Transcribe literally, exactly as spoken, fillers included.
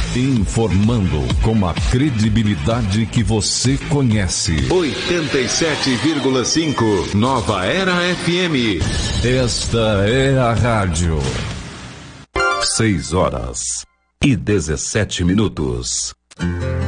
Informando com a credibilidade que você conhece. oitenta e sete vírgula cinco Nova Era F M. Esta é a rádio. Seis horas e dezessete minutos.